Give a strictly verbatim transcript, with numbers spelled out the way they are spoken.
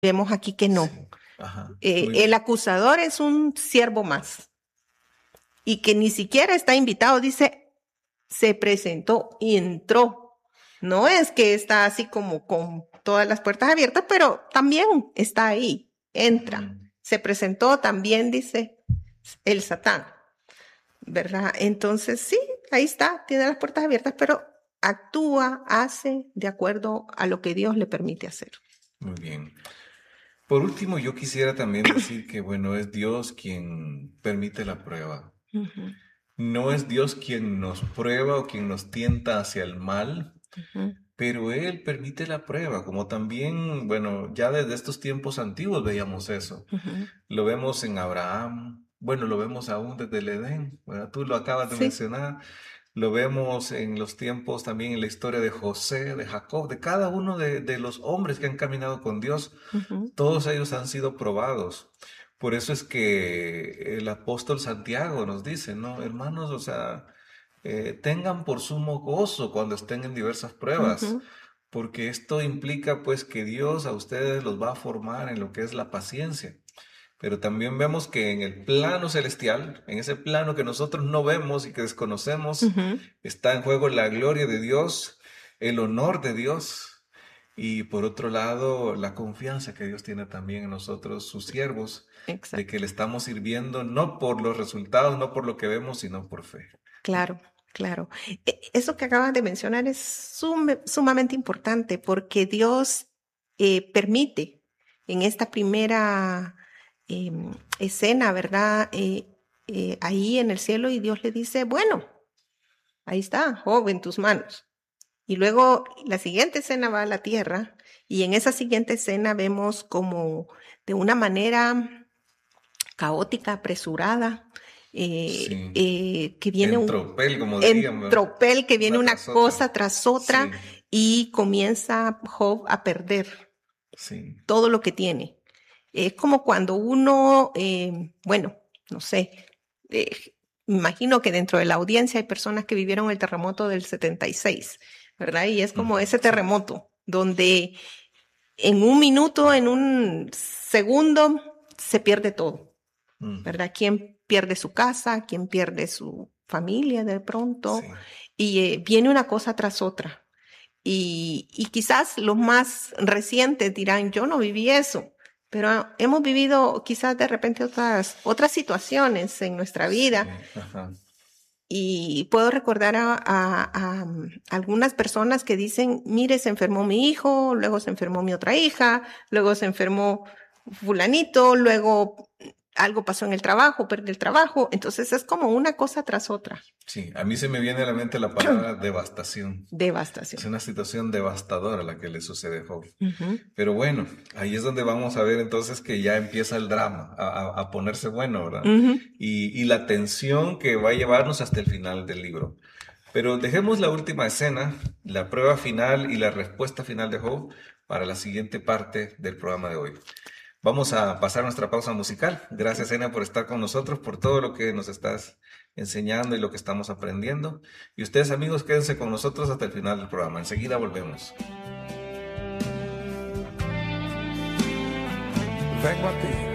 vemos aquí que no. Sí. Ajá. Eh, Muy bien. el acusador es un siervo más y que ni siquiera está invitado, dice, se presentó y entró. No es que está así como con todas las puertas abiertas, pero también está ahí, entra. Mm. Se presentó también, dice, el Satán, ¿verdad? Entonces, sí, ahí está, tiene las puertas abiertas, pero actúa, hace de acuerdo a lo que Dios le permite hacer. Muy bien. Por último, yo quisiera también decir que, bueno, es Dios quien permite la prueba. Uh-huh, No es Dios quien nos prueba o quien nos tienta hacia el mal, uh-huh, pero Él permite la prueba, como también, bueno, ya desde estos tiempos antiguos veíamos eso. uh-huh. Lo vemos en Abraham, bueno, lo vemos aún desde el Edén, ¿verdad? Tú lo acabas de Sí. mencionar. Lo vemos en los tiempos también en la historia de José, de Jacob, de cada uno de, de los hombres que han caminado con Dios. Uh-huh. Todos ellos han sido probados. Por eso es que el apóstol Santiago nos dice, ¿no? Hermanos, o sea, eh, tengan por sumo gozo cuando estén en diversas pruebas, Uh-huh. porque esto implica pues que Dios a ustedes los va a formar en lo que es la paciencia. Pero también vemos que en el plano celestial, en ese plano que nosotros no vemos y que desconocemos, Uh-huh. está en juego la gloria de Dios, el honor de Dios y por otro lado la confianza que Dios tiene también en nosotros, sus siervos, de Exacto. que le estamos sirviendo no por los resultados, no por lo que vemos, sino por fe. Claro, claro. E- Eso que acabas de mencionar es sum- sumamente importante porque Dios eh, permite en esta primera em, escena, ¿verdad? Eh, eh, ahí en el cielo y Dios le dice, bueno, ahí está, Job, en tus manos. Y luego la siguiente escena va a la tierra y en esa siguiente escena vemos como de una manera caótica, apresurada, eh, Sí, eh, que viene en un tropel, como en dirían, ¿verdad? tropel, que viene Una una tras otra. cosa tras otra Sí, y comienza Job a perder sí. todo lo que tiene. Es como cuando uno, eh, bueno, no sé, eh, imagino que dentro de la audiencia hay personas que vivieron el terremoto del setenta y seis, ¿verdad? Y es como Ujú, ese sí. terremoto donde en un minuto, en un segundo, se pierde todo, Mm, ¿verdad? ¿Quién pierde su casa? ¿Quién pierde su familia de pronto? sí. Y eh, viene una cosa tras otra. Y, y quizás los más recientes dirán, yo no viví eso, pero hemos vivido quizás de repente otras, otras situaciones en nuestra vida. Sí, ajá. Y puedo recordar a, a, a algunas personas que dicen, mire, se enfermó mi hijo, luego se enfermó mi otra hija, luego se enfermó fulanito, luego algo pasó en el trabajo, perdí el trabajo. Entonces es como una cosa tras otra. Sí, a mí se me viene a la mente la palabra devastación. Es Devastación. una situación devastadora la que le sucede a Job. Uh-huh. Pero bueno, ahí es donde vamos a ver entonces que ya empieza el drama a, a- a ponerse bueno, ¿verdad? Uh-huh. Y, y la tensión que va a llevarnos hasta el final del libro. Pero dejemos la última escena, la prueba final y la respuesta final de Job para la siguiente parte del programa de hoy. Vamos a pasar nuestra pausa musical. Gracias, Ena, por estar con nosotros, por todo lo que nos estás enseñando y lo que estamos aprendiendo. Y ustedes, amigos, quédense con nosotros hasta el final del programa. Enseguida volvemos. Vengo a ti,